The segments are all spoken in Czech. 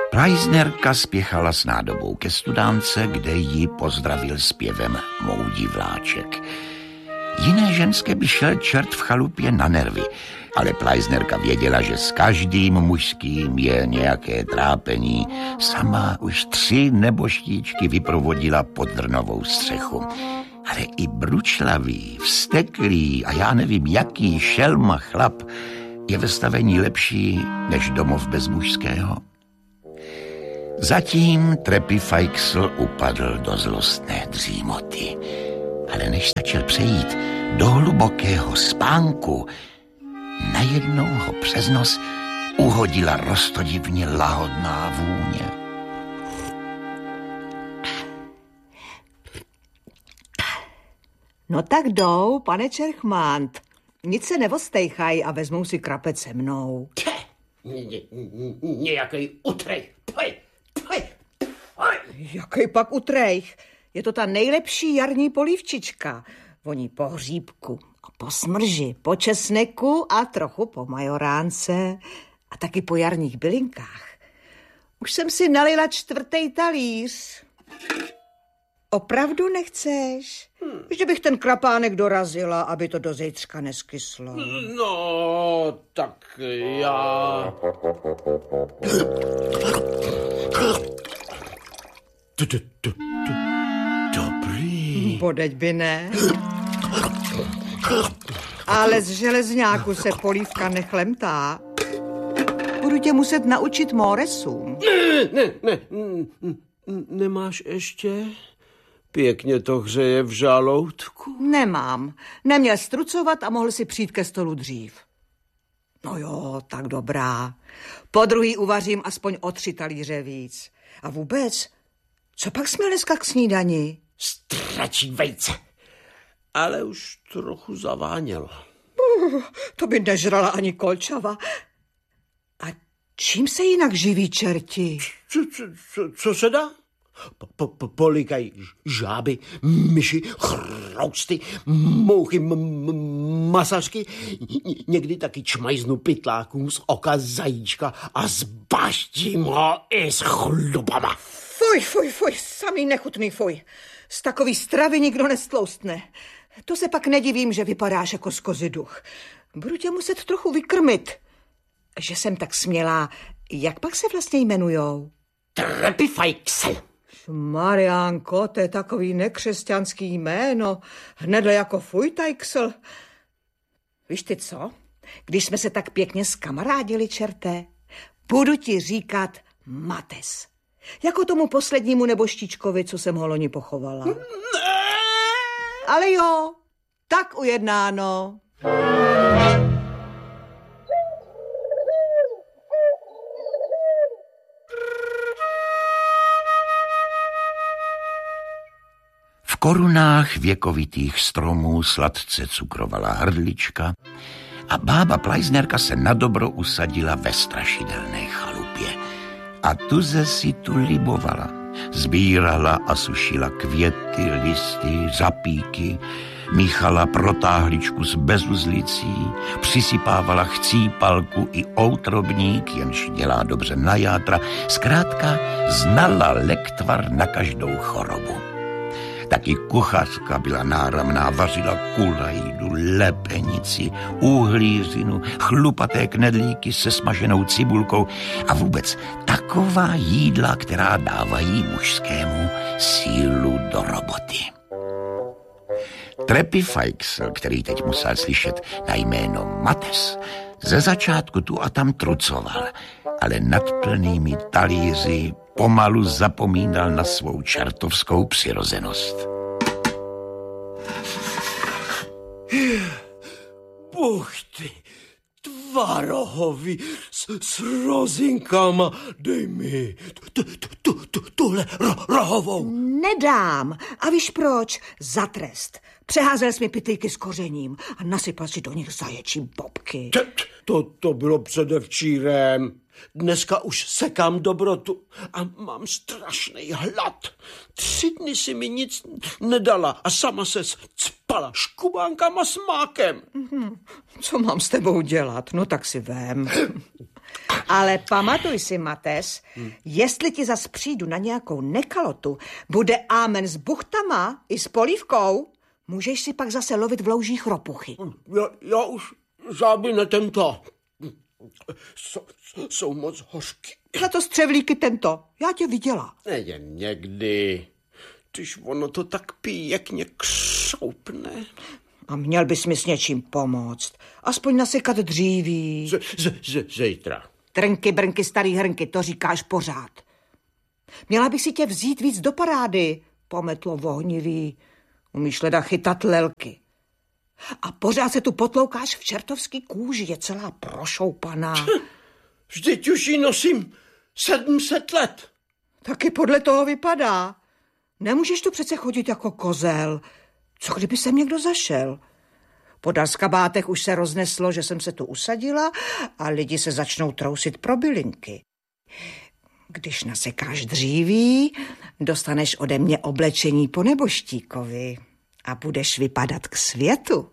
Pleisnerka spěchala s nádobou ke studánce, kde ji pozdravil zpěvem Moudí vláček. Jiné ženské by šel čert v chalupě na nervy, ale Pleisnerka věděla, že s každým mužským je nějaké trápení. Sama už 3 neboštíčky vyprovodila pod drnovou střechu. Ale i bručlavý, vzteklý a já nevím jaký šelma chlap je ve stavení lepší než domov bez mužského. Zatím Trepy Feixl upadl do zlostné dřímoty. Ale než stačil přejít do hlubokého spánku, najednou ho přes nos uhodila roztodivně lahodná vůně. No tak jdou, pane Čerchmant. Nic se nevostejchaj a vezmou si krapec se mnou. Nějakej utrej. Jaký pak utrejch? Je to ta nejlepší jarní polívčička. Voní po hříbku a po smrži, po česneku a trochu po majoránce a taky po jarních bylinkách. Už jsem si nalila 4. talíř. Opravdu nechceš? Že bych ten krapánek dorazila, aby to do zítřka neskyslo. No, tak já... Dobrý. Podeď by ne. Ale z železňáku se polívka nechlemtá. Budu tě muset naučit móresům. Ne. Nemáš ještě? Pěkně to hřeje v žaloudku. Nemám. Neměl strucovat a mohl si přijít ke stolu dřív. No jo, tak dobrá. Po druhý uvařím aspoň o 3 talíře víc. A vůbec, co pak jsme dneska k snídani? Stračí vejce. Ale už trochu zavánělo. To by nežrala ani kolčava. A čím se jinak živí čerti? Co se dá? Polikají žáby, myši, chrousty, mouchy, masařky, někdy taky čmajznu pytlákům z oka zajíčka a zbaštím ho i s chlubama. Fuj, samý nechutný fuj. Z takový stravy nikdo nestloustne. To se pak nedivím, že vypadáš jako z kozy duch. Budu tě muset trochu vykrmit. Že jsem tak smělá. Jak pak se vlastně jmenujou? Trepy Feixl. Mariánko, to je takový nekřesťanský jméno. Hnedle jako Fujtajksl. Víš ty co? Když jsme se tak pěkně skamarádili, čerté, budu ti říkat Mates. Jako tomu poslednímu neboštíčkovi, co jsem ho loni pochovala. Ne. Ale jo, tak ujednáno. V korunách věkovitých stromů sladce cukrovala hrdlička a bába Pleisnerka se nadobro usadila ve strašidelné chalupě. A tuze si tu libovala. Sbírala a sušila květy, listy, řapíky, míchala protáhličku s bezuzlicí, přisypávala chcípalku i outrobník, jenž dělá dobře na játra. Zkrátka znala lektvar na každou chorobu. Taky kuchařka byla náramná, vařila kulajdu, lepenici, uhlířinu, chlupaté knedlíky se smaženou cibulkou a vůbec taková jídla, která dávají mužskému sílu do roboty. Trepy Feixl, který teď musel slyšet na jméno Mates, ze začátku tu a tam trucoval, ale nad plnými talíři pomalu zapomínal na svou čertovskou přirozenost. Buchty, tvarohový s rozinkama, dej mi tuhle rohovou. Nedám. A víš proč? Za trest. Přeházel jsi mi pytlíky s kořením a nasypal si do nich zaječí bobky. To bylo předevčírem. Dneska už sekám dobrotu a mám strašný hlad. 3 dny si mi nic nedala a sama se cpala škubánkama s mákem. Co mám s tebou dělat? No tak si vem. Ale pamatuj si, Mates, jestli ti zas přijdu na nějakou nekalotu, bude ámen s buchtama i s polívkou, můžeš si pak zase lovit v loužích ropuchy. Já už žáby netento. Jsou moc hořky. Na to střevlíky tento, já tě viděla. Jen někdy, když ono to tak pěkně křoupne. A měl bys mi s něčím pomoct. Aspoň nasekat dříví. Zítra. Trnky, brnky, starý hrnky, to říkáš pořád. Měla bych si tě vzít víc do parády, pometlo vohnivý. Umíš leda chytat lelky. A pořád se tu potloukáš v čertovský kůži, je celá prošoupaná. Vždyť už ji nosím 700 let. Taky podle toho vypadá. Nemůžeš tu přece chodit jako kozel. Co kdyby sem někdo zašel? Po daskabátech už se rozneslo, že jsem se tu usadila a lidi se začnou trousit pro bylinky. Když nasekáš dříví, dostaneš ode mě oblečení po neboštíkovi a budeš vypadat k světu.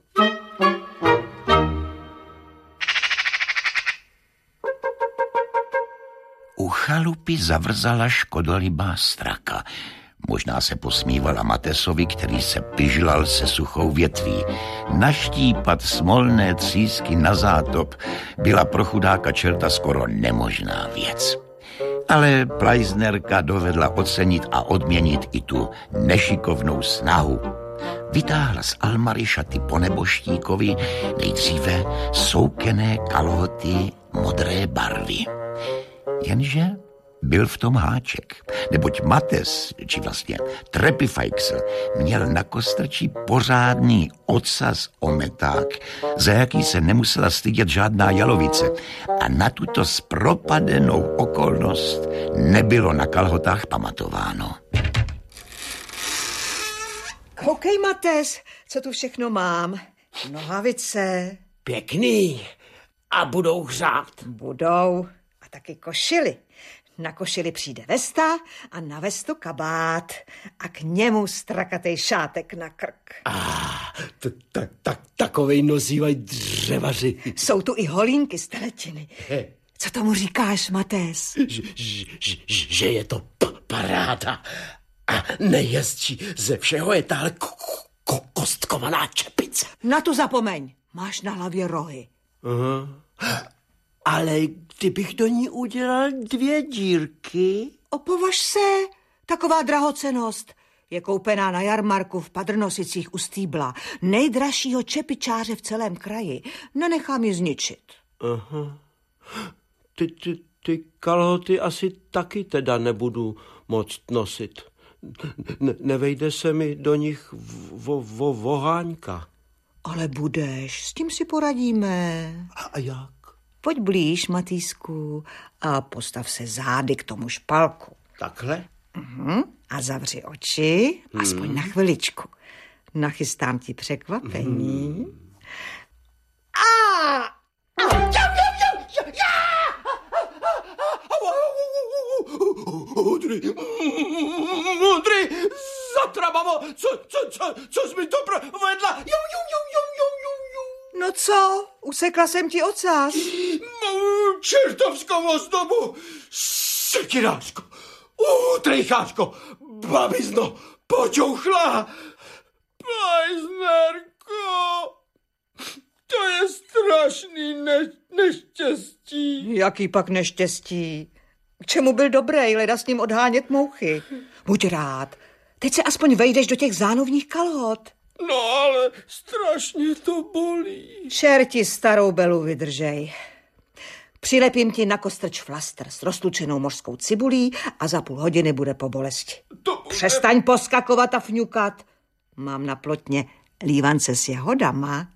U chalupy zavrzala škodolibá straka. Možná se posmívala Matesovi, který se pyžlal se suchou větví. Naštípat smolné třísky na zátop byla pro chudáka čerta skoro nemožná věc. Ale Pleisnerka dovedla ocenit a odměnit i tu nešikovnou snahu. Vytáhla z almary šaty po neboštíkovi, nejdříve soukené kalhoty modré barvy. Jenže byl v tom háček, neboť Mates, či vlastně Trepifajksl, měl na kostrči pořádný ocas ometák, za jaký se nemusela stydět žádná jalovice. A na tuto zpropadenou okolnost nebylo na kalhotách pamatováno. Koukej, Mates, co tu všechno mám. Nohavice. Pěkný. A budou hřát. Budou. A taky košily. Na košili přijde vesta a na vestu kabát a k němu strakatej šátek na krk. Takovej nosívají dřevaři. Jsou tu i holínky z teletiny. Co tomu říkáš, Mates? Že je to paráda. A nejjezdčí ze všeho je tahle kostkovaná čepice. Na tu zapomeň. Máš na hlavě rohy. Ale kdybych do ní udělal 2 dírky... Opovaž se, taková drahocennost. Je koupená na jarmarku v Padrnosicích u Stýbla. Nejdražšího čepičáře v celém kraji. Nenechám ji zničit. Aha. Ty kalhoty asi taky teda nebudu moct nosit. Nevejde se mi do nich voháňka. Ale budeš, s tím si poradíme. A jak? Pojď blíž, Matýsku, a postav se zády k tomu špalku. Takhle? A zavři oči, aspoň na chviličku. Nachystám ti překvapení. Mudry, zatrabavo, co jsi mi to provedla? No co, usekla jsem ti ocas. Čertovskou ozdobu, sekirářko, trejchářko, babizno, počouchla. Pleisnerko, to je strašný neštěstí. Jaký pak neštěstí? K čemu byl dobrý, leda s ním odhánět mouchy? Buď rád, teď se aspoň vejdeš do těch zánovních kalhot. No ale strašně to bolí. Čerti starou belu vydržej. Přilepím ti na kostrč flastr s roztlučenou mořskou cibulí a za půl hodiny bude po bolesti. Přestaň poskakovat a fňukat. Mám na plotně lívance s jahodama.